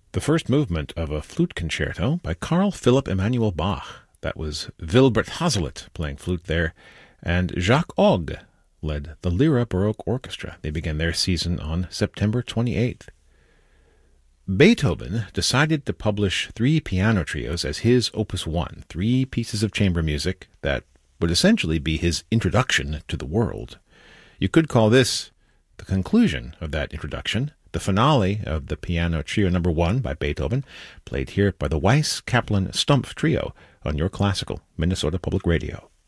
The first movement of a flute concerto by Carl Philipp Emanuel Bach. That was Wilbert Hazelit playing flute there, and Jacques Ogg led the Lyra Baroque Orchestra. They began their season on September 28th. Beethoven decided to publish 3 piano trios as his Opus 1, 3 pieces of chamber music that would essentially be his introduction to the world. You could call this the conclusion of that introduction, the finale of the Piano Trio No. 1 by Beethoven, played here by the Weiss Kaplan Stumpf Trio on your classical Minnesota Public Radio.